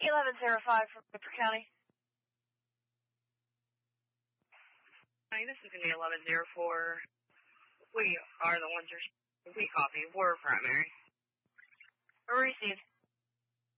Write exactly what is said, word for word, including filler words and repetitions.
eleven oh five from Ripper County. Hi, this is going to be eleven oh four. We are the ones who we copy. We're primary. Received.